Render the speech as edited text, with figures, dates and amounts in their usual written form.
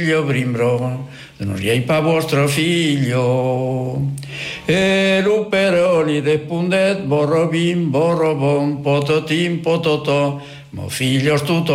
Brimbro, non riei pa vostro figlio. E luperoli rispondet borrobim, borrobom, pototim, pototò, mo figlio tutto